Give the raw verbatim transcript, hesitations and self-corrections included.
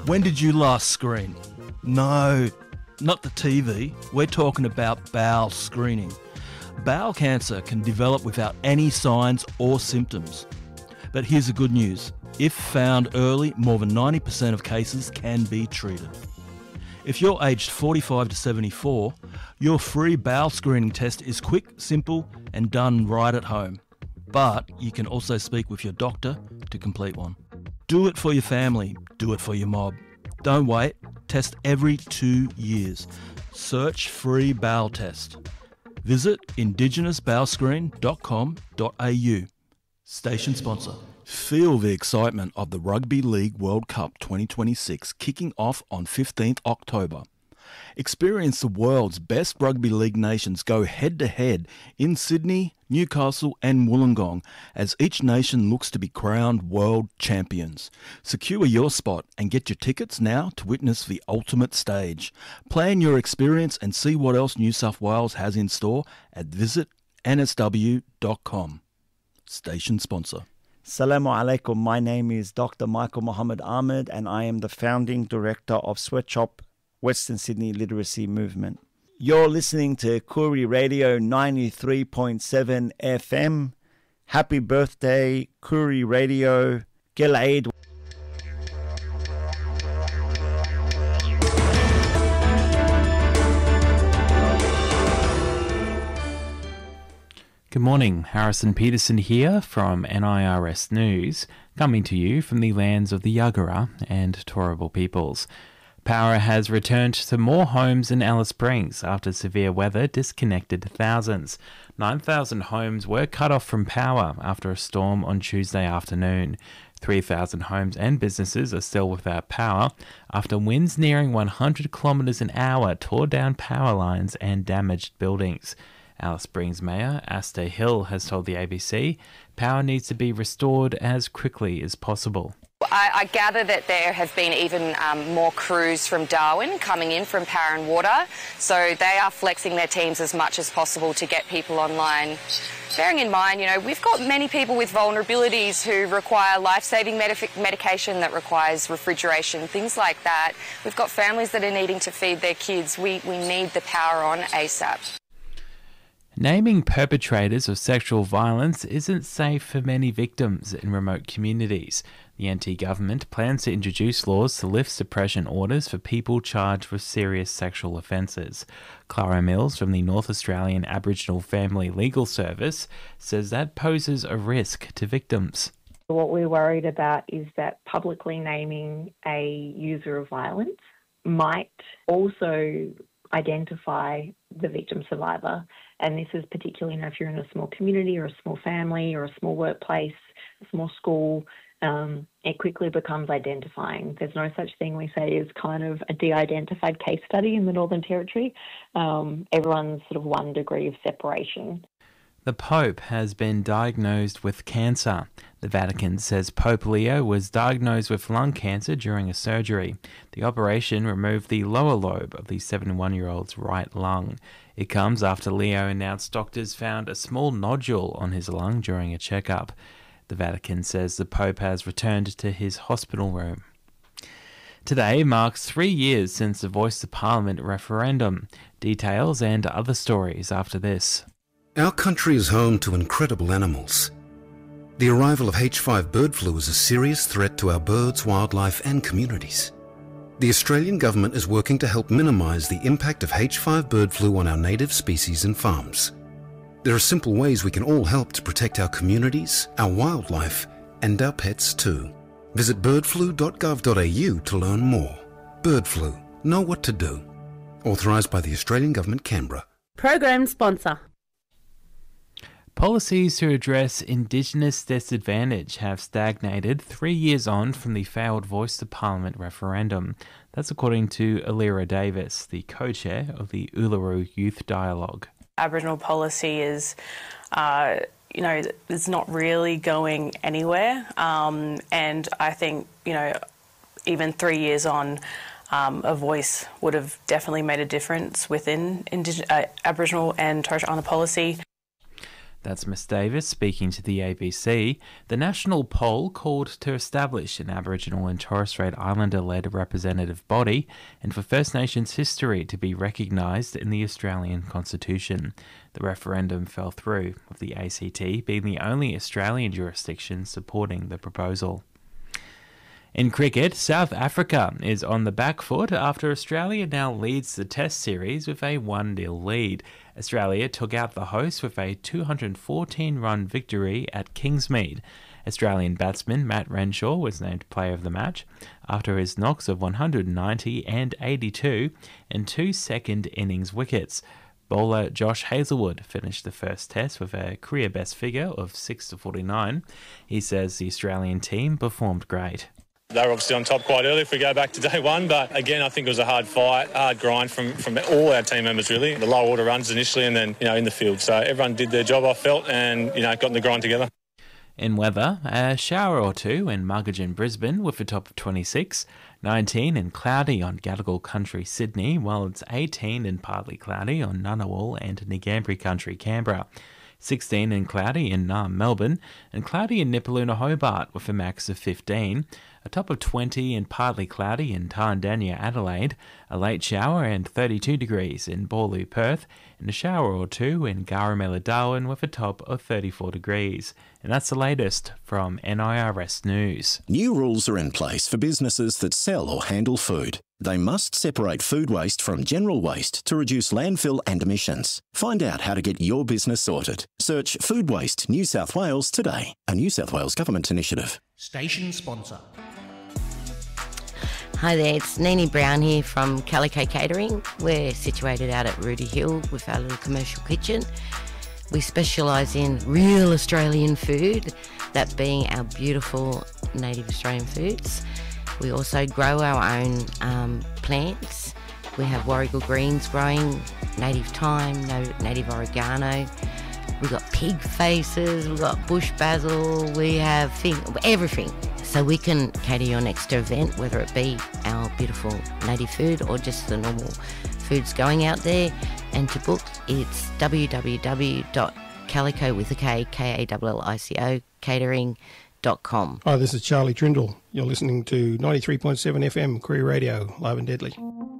When did you last screen? No, not the T V. We're talking about bowel screening. Bowel cancer can develop without any signs or symptoms. But here's the good news. If found early, more than ninety percent of cases can be treated. If you're aged forty-five to seventy-four, your free bowel screening test is quick, simple, and done right at home. But you can also speak with your doctor to complete one. Do it for your family. Do it for your mob. Don't wait. Test every two years. Search free bowel test. Visit indigenous bowel screen dot com dot a u. Station sponsor. Feel the excitement of the Rugby League World Cup twenty twenty-six kicking off on fifteenth October. Experience the world's best rugby league nations go head-to-head in Sydney, Newcastle and Wollongong as each nation looks to be crowned world champions. Secure your spot and get your tickets now to witness the ultimate stage. Plan your experience and see what else New South Wales has in store at visit n s w dot com. Station sponsor. Assalamu alaikum. My name is Doctor Michael Muhammad Ahmed and I am the founding director of Sweatshop Western Sydney Literacy Movement. You're listening to Koori Radio ninety-three point seven F M. Happy birthday, Koori Radio. Gil Eid. Good morning, Harrison Peterson here from N I R S News, coming to you from the lands of the Yagara and Turrbal peoples. Power has returned to more homes in Alice Springs after severe weather disconnected thousands. nine thousand homes were cut off from power after a storm on Tuesday afternoon. three thousand homes and businesses are still without power after winds nearing one hundred kilometres an hour tore down power lines and damaged buildings. Alice Springs Mayor Aster Hill has told the A B C power needs to be restored as quickly as possible. I, I gather that there have been even um, more crews from Darwin coming in from Power and Water, so they are flexing their teams as much as possible to get people online. Bearing in mind, you know, we've got many people with vulnerabilities who require life-saving medic- medication that requires refrigeration, things like that. We've got families that are needing to feed their kids. We, we need the power on ASAP. Naming perpetrators of sexual violence isn't safe for many victims in remote communities. The N T government plans to introduce laws to lift suppression orders for people charged with serious sexual offences. Clara Mills from the North Australian Aboriginal Family Legal Service says that poses a risk to victims. What we're worried about is that publicly naming a user of violence might also identify the victim survivor. And this is particularly, you know, if you're in a small community or a small family or a small workplace, a small school, um, it quickly becomes identifying. There's no such thing we say is kind of a de-identified case study in the Northern Territory. Um, everyone's sort of one degree of separation. The Pope has been diagnosed with cancer. The Vatican says Pope Leo was diagnosed with lung cancer during a surgery. The operation removed the lower lobe of the seventy-one-year-old's right lung. It comes after Leo announced doctors found a small nodule on his lung during a checkup. The Vatican says the Pope has returned to his hospital room. Today marks three years since the Voice to Parliament referendum. Details and other stories after this. Our country is home to incredible animals. The arrival of H five bird flu is a serious threat to our birds, wildlife and communities. The Australian government is working to help minimise the impact of H five bird flu on our native species and farms. There are simple ways we can all help to protect our communities, our wildlife and our pets too. Visit bird flu dot gov dot a u to learn more. Bird flu. Know what to do. Authorised by the Australian Government, Canberra. Program sponsor. Policies to address Indigenous disadvantage have stagnated three years on from the failed Voice to Parliament referendum. That's according to Alira Davis, the co-chair of the Uluru Youth Dialogue. Aboriginal policy is, uh, you know, it's not really going anywhere. Um, and I think, you know, even three years on, um, a voice would have definitely made a difference within Indig- uh, Aboriginal and Torres Strait Islander policy. That's Miss Davis speaking to the A B C. The national poll called to establish an Aboriginal and Torres Strait Islander-led representative body and for First Nations history to be recognised in the Australian Constitution. The referendum fell through, with the A C T being the only Australian jurisdiction supporting the proposal. In cricket, South Africa is on the back foot after Australia now leads the Test series with a one nil lead. Australia took out the hosts with a two hundred fourteen run victory at Kingsmead. Australian batsman Matt Renshaw was named player of the match after his knocks of one hundred ninety and eighty-two and two second innings wickets. Bowler Josh Hazlewood finished the first test with a career best figure of six to forty-nine. He says the Australian team performed great. They were obviously on top quite early if we go back to day one, but again, I think it was a hard fight, hard grind from, from all our team members, really. The low order runs initially and then, you know, in the field. So everyone did their job, I felt, and, you know, got in the grind together. In weather, a shower or two in Muggeridge, Brisbane with a top of twenty-six, nineteen and cloudy on Gadigal Country, Sydney, while it's eighteen and partly cloudy on Ngunnawal and Ngambri Country, Canberra. sixteen and cloudy in Naarm, Melbourne, and cloudy in Nipaluna, Hobart with a max of fifteen. A top of twenty and partly cloudy in Tarndanya, Adelaide, a late shower and thirty-two degrees in Boorloo, Perth, and a shower or two in Garamela, Darwin with a top of thirty-four degrees. And that's the latest from N I R S News. New rules are in place for businesses that sell or handle food. They must separate food waste from general waste to reduce landfill and emissions. Find out how to get your business sorted. Search Food Waste New South Wales today, a New South Wales government initiative. Station sponsor. Hi there, it's Nini Brown here from Calico Catering. We're situated out at Rudy Hill with our little commercial kitchen. We specialise in real Australian food, that being our beautiful native Australian foods. We also grow our own um, plants. We have Warrigal greens growing, native thyme, no, native oregano. We've got pig faces, we've got bush basil, we have thing, everything. So we can cater your next event, whether it be our beautiful native food or just the normal foods going out there. And to book, it's w w w dot calico with a K, K A L L I C O, catering dot com. Hi, this is Charlie Trindle. You're listening to ninety-three point seven F M, Koori Radio, live and deadly.